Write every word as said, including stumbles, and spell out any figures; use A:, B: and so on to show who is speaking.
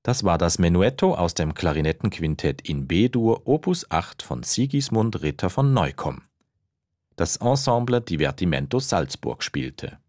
A: Das war das Menuetto aus dem Klarinettenquintett in B-Dur Opus acht von Sigismund Ritter von Neukomm. Das Ensemble Divertimento Salzburg spielte